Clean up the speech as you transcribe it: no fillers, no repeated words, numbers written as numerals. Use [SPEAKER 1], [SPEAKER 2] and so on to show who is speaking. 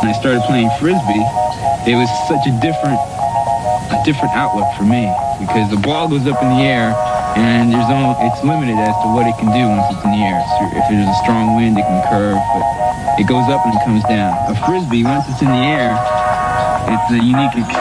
[SPEAKER 1] I started playing Frisbee, it was such a different outlook for me, because the ball goes up in the air and it's limited as to what it can do once it's in the air. So if there's a strong wind, it can curve, but it goes up and it comes down. A Frisbee, once it's in the air, it's a unique